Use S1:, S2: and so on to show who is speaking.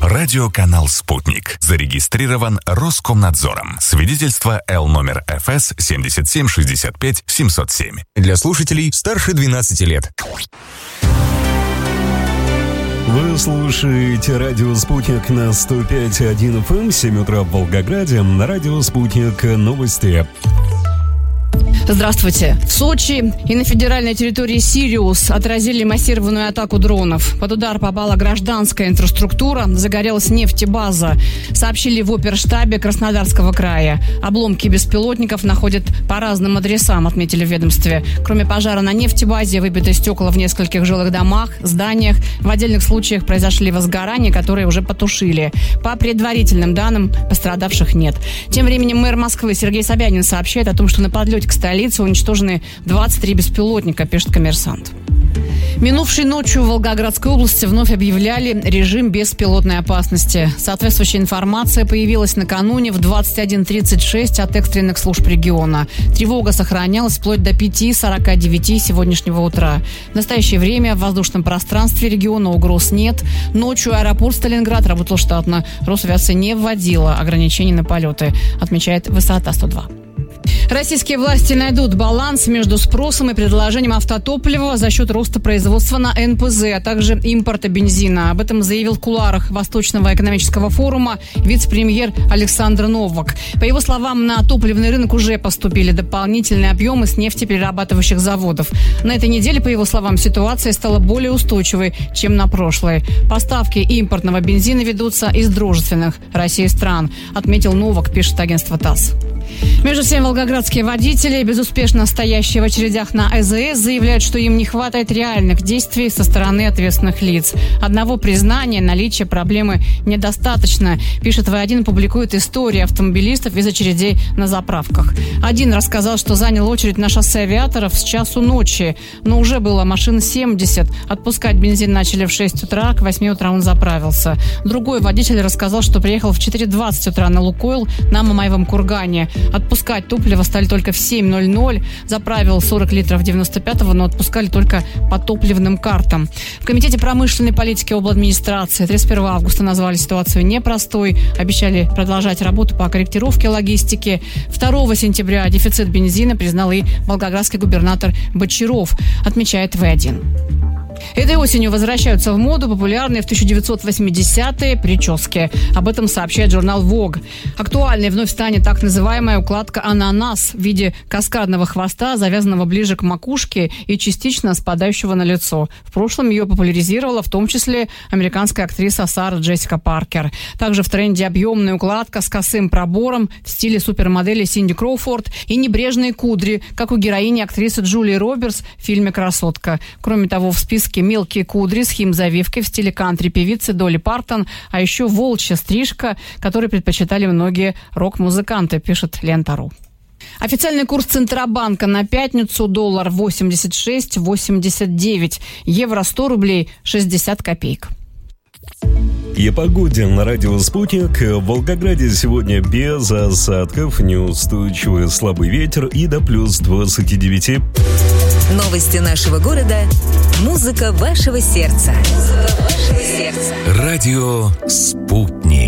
S1: Радиоканал «Спутник». Зарегистрирован Роскомнадзором. Свидетельство Л номер ФС 7765-707.
S2: Для слушателей старше 12 лет.
S3: Вы слушаете радио «Спутник» на 105.1 FM, 7 утра в Волгограде. На радио «Спутник» новости.
S4: Здравствуйте. В Сочи и на федеральной территории Сириус отразили массированную атаку дронов. Под удар попала гражданская инфраструктура, загорелась нефтебаза. Сообщили в оперштабе Краснодарского края. Обломки беспилотников находят по разным адресам, отметили в ведомстве. Кроме пожара на нефтебазе, выбиты стекла в нескольких жилых домах, зданиях. В отдельных случаях произошли возгорания, которые уже потушили. По предварительным данным, пострадавших нет. Тем временем мэр Москвы Сергей Собянин сообщает о том, что на подлете к столице уничтожены 23 беспилотника, пишет «Коммерсант». Минувшей ночью в Волгоградской области вновь объявляли режим беспилотной опасности. Соответствующая информация появилась накануне в 21:36 от экстренных служб региона. Тревога сохранялась вплоть до 5:49 сегодняшнего утра. В настоящее время в воздушном пространстве региона угроз нет. Ночью аэропорт Сталинград работал штатно. Росавиация не вводила ограничений на полеты, отмечает Высота 102. Российские власти найдут баланс между спросом и предложением автотоплива за счет роста производства на НПЗ, а также импорта бензина. Об этом заявил в кулуарах Восточного экономического форума вице-премьер Александр Новак. По его словам, на топливный рынок уже поступили дополнительные объемы с нефтеперерабатывающих заводов. На этой неделе, по его словам, ситуация стала более устойчивой, чем на прошлой. Поставки импортного бензина ведутся из дружественных России стран, отметил Новак, пишет агентство ТАСС. Между тем, волгоградские водители, безуспешно стоящие в очередях на ЭЗС, заявляют, что им не хватает реальных действий со стороны ответственных лиц. Одного признания наличия проблемы недостаточно. Пишет В1, публикует истории автомобилистов из очередей на заправках. Один рассказал, что занял очередь на шоссе Авиаторов с часу ночи, но уже было машин 70. Отпускать бензин начали в 6 утра, к 8 утра он заправился. Другой водитель рассказал, что приехал в 4:20 утра на Лукойл на Мамаевом кургане. Отпускать топливо стали только в 7:00. Заправил 40 литров 95-го, но отпускали только по топливным картам. В Комитете промышленной политики обладминистрации 31 августа назвали ситуацию непростой. Обещали продолжать работу по корректировке логистики. 2 сентября дефицит бензина признал и волгоградский губернатор Бочаров, отмечает В1. Этой осенью возвращаются в моду популярные в 1980-е прически. Об этом сообщает журнал Vogue. Актуальной вновь станет так называемая укладка «ананас» в виде каскадного хвоста, завязанного ближе к макушке и частично спадающего на лицо. В прошлом ее популяризировала в том числе американская актриса Сара Джессика Паркер. Также в тренде объемная укладка с косым пробором в стиле супермодели Синди Кроуфорд и небрежные кудри, как у героини актрисы Джулии Робертс в фильме «Красотка». Кроме того, в списке мелкие кудри с химзавивкой в стиле кантри-певицы Долли Партон, а еще волчья стрижка, которую предпочитали многие рок-музыканты, пишет Лента.ру. Официальный курс Центробанка на пятницу: доллар 86,89, евро 100 рублей 60 копеек.
S3: И о погоде на радио «Спутник». В Волгограде сегодня без осадков, неустойчивый слабый ветер и до плюс 29.
S5: Новости нашего города. Музыка вашего сердца.
S1: Радио «Спутник».